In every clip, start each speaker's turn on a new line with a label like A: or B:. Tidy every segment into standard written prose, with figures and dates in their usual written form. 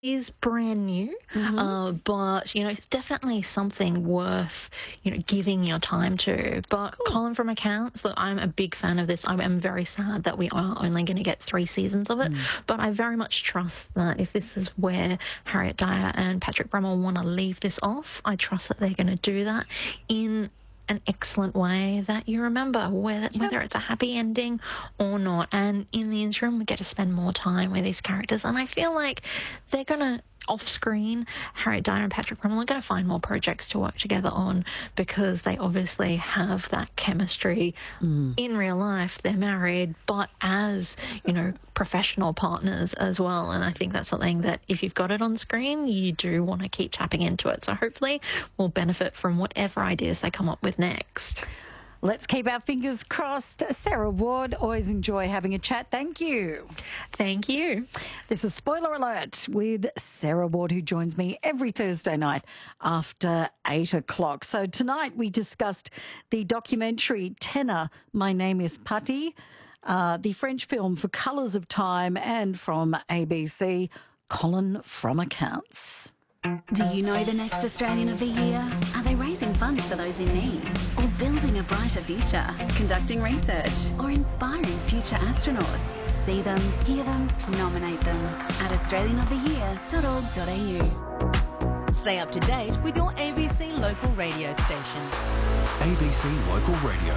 A: is brand new, but, it's definitely something worth, giving your time to. But Colin from Accounts, look, I'm a big fan of this. I am very sad that we are only going to get 3 seasons of it, but I very much trust that if this is where Harriet Dyer and Patrick Brummel want to leave this off, I trust that they're going to do that in an excellent way that you remember, whether it's a happy ending or not. And in the interim, we get to spend more time with these characters. And I feel like they're going to, off-screen, Harriet Dyer and Patrick Brummel are going to find more projects to work together on because they obviously have that chemistry in real life. They're married, but as, professional partners as well. And I think that's something that if you've got it on screen, you do want to keep tapping into it. So hopefully we'll benefit from whatever ideas they come up with next.
B: Let's keep our fingers crossed. Sarah Ward, always enjoy having a chat. Thank you.
A: Thank you.
B: This is Spoiler Alert with Sarah Ward, who joins me every Thursday night after 8 o'clock. So tonight we discussed the documentary Tenor, My Name is Patti, the French film For Colours of Time, and from ABC, Colin from Accounts.
C: Do you know the next Australian of the Year? Are they raising funds for those in need? Or building a brighter future? Conducting research? Or inspiring future astronauts? See them, hear them, nominate them at australianoftheyear.org.au.
D: Stay up to date with your ABC local radio station.
E: ABC Local Radio.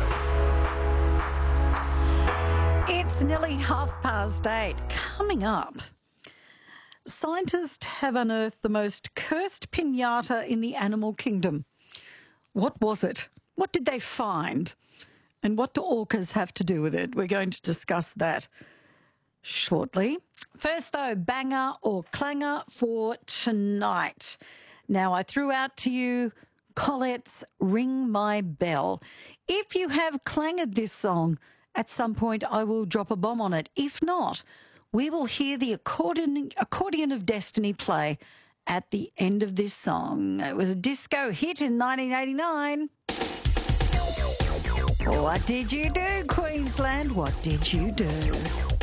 B: It's nearly 8:30. Coming up, scientists have unearthed the most cursed pinata in the animal kingdom. What was it? What did they find? And what do orcas have to do with it? We're going to discuss that shortly. First, though, banger or clanger for tonight. Now, I threw out to you Colette's Ring My Bell. If you have clanged this song, at some point I will drop a bomb on it. If not, we will hear the accordion of Destiny play at the end of this song. It was a disco hit in 1989. What did you do, Queensland? What did you do?